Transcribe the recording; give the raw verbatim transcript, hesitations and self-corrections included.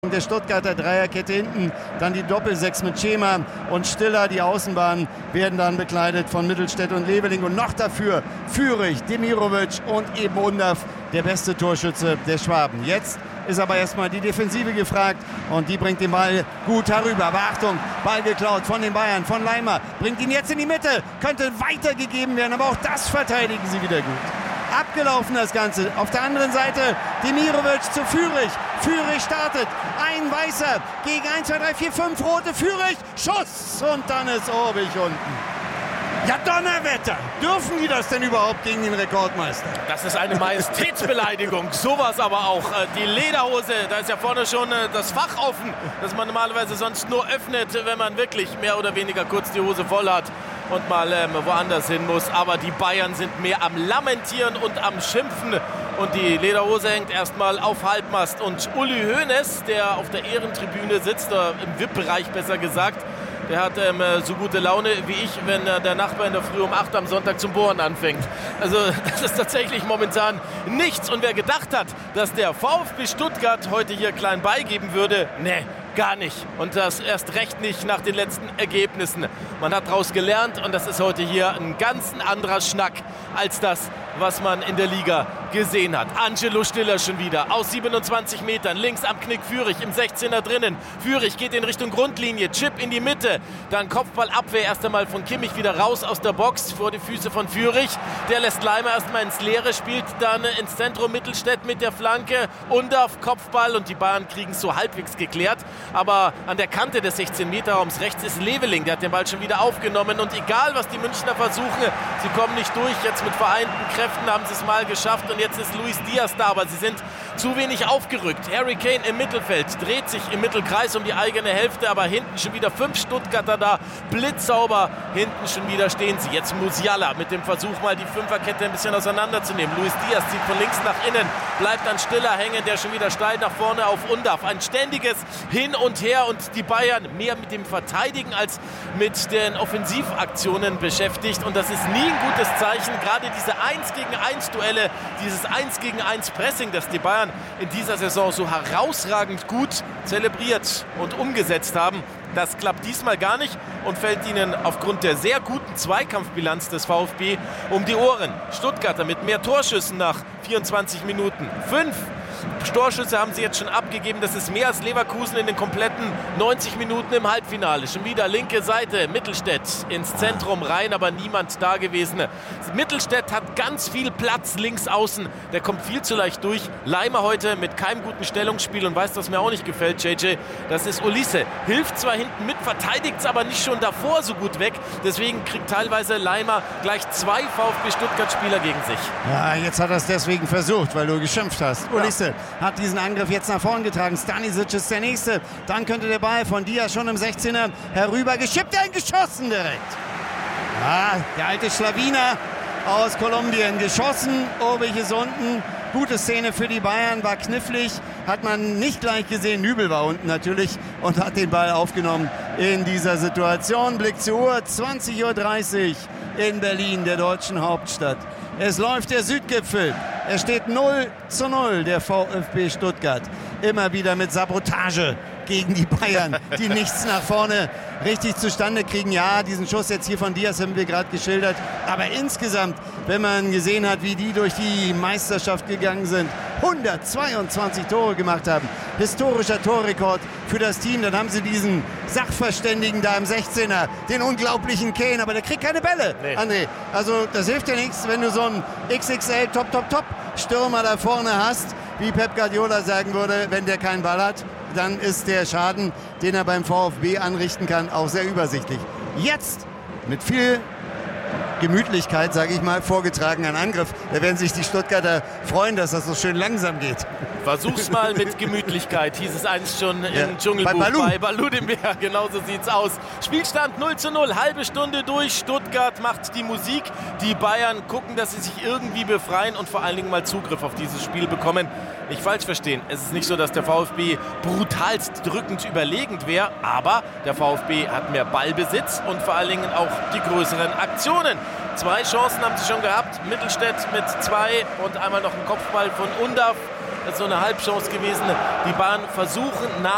Der Stuttgarter Dreierkette hinten, dann die Doppelsechs mit Schema und Stiller. Die Außenbahnen werden dann bekleidet von Mittelstädt und Leveling und noch dafür Führig, Demirovic und eben Undav, der beste Torschütze der Schwaben. Jetzt ist aber erstmal die Defensive gefragt und die bringt den Ball gut herüber. Aber Achtung, Ball geklaut von den Bayern, von Leimer, bringt ihn jetzt in die Mitte, könnte weitergegeben werden, aber auch das verteidigen sie wieder gut. Abgelaufen das Ganze. Auf der anderen Seite Demirovic zu Führig. Führig startet. Ein Weißer gegen eins, zwei, drei, vier, fünf rote. Führig. Schuss. Und dann ist Orbich unten. Ja, Donnerwetter. Dürfen die das denn überhaupt gegen den Rekordmeister? Das ist eine Majestätsbeleidigung. Sowas aber auch. Die Lederhose, da ist ja vorne schon das Fach offen, das man normalerweise sonst nur öffnet, wenn man wirklich mehr oder weniger kurz die Hose voll hat und mal ähm, woanders hin muss. Aber die Bayern sind mehr am Lamentieren und am Schimpfen. Und die Lederhose hängt erstmal auf Halbmast. Und Uli Hoeneß, der auf der Ehrentribüne sitzt, oder im V I P-Bereich besser gesagt, der hat ähm, so gute Laune wie ich, wenn äh, der Nachbar in der Früh um acht am Sonntag zum Bohren anfängt. Also das ist tatsächlich momentan nichts. Und wer gedacht hat, dass der VfB Stuttgart heute hier klein beigeben würde, ne, gar nicht. Und das erst recht nicht nach den letzten Ergebnissen. Man hat daraus gelernt und das ist heute hier ein ganz anderer Schnack als das, was man in der Liga gesehen hat. Angelo Stiller schon wieder aus siebenundzwanzig Metern, links am Knick Führig, im sechzehner drinnen. Führig geht in Richtung Grundlinie, Chip in die Mitte, dann Kopfballabwehr erst einmal von Kimmich wieder raus aus der Box vor die Füße von Führig. Der lässt Leimer erstmal ins Leere, spielt dann ins Zentrum Mittelstädt mit der Flanke. Undav, Kopfball und die Bayern kriegen es so halbwegs geklärt. Aber an der Kante des sechzehn Meter Raums rechts ist Leveling, der hat den Ball schon wieder aufgenommen. Und egal, was die Münchner versuchen, sie kommen nicht durch. Jetzt mit vereinten Kräften haben sie es mal geschafft und jetzt ist Luis Diaz da, aber sie sind zu wenig aufgerückt. Harry Kane im Mittelfeld, dreht sich im Mittelkreis um die eigene Hälfte, aber hinten schon wieder fünf Stuttgarter da, blitzsauber, hinten schon wieder stehen sie. Jetzt Musiala mit dem Versuch, mal die Fünferkette ein bisschen auseinanderzunehmen. Luis Diaz zieht von links nach innen, bleibt dann Stiller hängen, der schon wieder steil nach vorne auf Undav. Ein ständiges Hin und Her und die Bayern mehr mit dem Verteidigen als mit den Offensivaktionen beschäftigt und das ist nie ein gutes Zeichen. Gerade diese eins gegen eins Duelle, dieses eins gegen eins Pressing, das die Bayern in dieser Saison so herausragend gut zelebriert und umgesetzt haben, das klappt diesmal gar nicht und fällt ihnen aufgrund der sehr guten Zweikampfbilanz des VfB um die Ohren. Stuttgarter mit mehr Torschüssen nach vierundzwanzig Minuten. Fünf Torschüsse haben sie jetzt schon abgegeben. Das ist mehr als Leverkusen in den kompletten neunzig Minuten im Halbfinale. Schon wieder linke Seite, Mittelstädt ins Zentrum rein, aber niemand da gewesen. Mittelstädt hat ganz viel Platz links außen. Der kommt viel zu leicht durch. Leimer heute mit keinem guten Stellungsspiel und weiß, was mir auch nicht gefällt, J J. Das ist Olise. Hilft zwar hinten mit, verteidigt es aber nicht schon davor so gut weg. Deswegen kriegt teilweise Leimer gleich zwei VfB Stuttgart-Spieler gegen sich. Ja, jetzt hat er es deswegen versucht, weil du geschimpft hast. Olise hat diesen Angriff jetzt nach vorn getragen. Stanisic ist der Nächste. Dann könnte der Ball von Diaz schon im sechzehner herüber geschippt werden. Geschossen direkt. Ja, der alte Schlawiner aus Kolumbien. Geschossen. Orbich ist unten. Gute Szene für die Bayern. War knifflig. Hat man nicht gleich gesehen. Nübel war unten natürlich und hat den Ball aufgenommen in dieser Situation. Blick zur Uhr. zwanzig Uhr dreißig in Berlin, der deutschen Hauptstadt. Es läuft der Südgipfel. Es steht null zu null, der VfB Stuttgart. Immer wieder mit Sabotage gegen die Bayern, die nichts nach vorne richtig zustande kriegen. Ja, diesen Schuss jetzt hier von Diaz haben wir gerade geschildert. Aber insgesamt, wenn man gesehen hat, wie die durch die Meisterschaft gegangen sind, hundertzweiundzwanzig Tore gemacht haben. Historischer Torrekord für das Team. Dann haben sie diesen Sachverständigen da im sechzehner, den unglaublichen Kane, aber der kriegt keine Bälle, nee. André. Also das hilft ja nichts, wenn du so einen X X L Top, Top, Top Stürmer da vorne hast, wie Pep Guardiola sagen würde, wenn der keinen Ball hat, dann ist der Schaden, den er beim VfB anrichten kann, auch sehr übersichtlich. Jetzt mit viel Gemütlichkeit, sage ich mal, vorgetragen ein Angriff. Da werden sich die Stuttgarter freuen, dass das so schön langsam geht. Versuch's mal mit Gemütlichkeit, hieß es einst schon ja. im Dschungelbuch. Bei Balu. Bei Balu dem Bär, genauso sieht's aus. Spielstand null zu null, halbe Stunde durch. Stuttgart macht die Musik. Die Bayern gucken, dass sie sich irgendwie befreien und vor allen Dingen mal Zugriff auf dieses Spiel bekommen. Nicht falsch verstehen, es ist nicht so, dass der VfB brutalst drückend überlegend wäre, aber der VfB hat mehr Ballbesitz und vor allen Dingen auch die größeren Aktionen. Zwei Chancen haben sie schon gehabt, Mittelstädt mit zwei und einmal noch ein Kopfball von Undav. Das ist so eine Halbchance gewesen. Die Bayern versuchen nach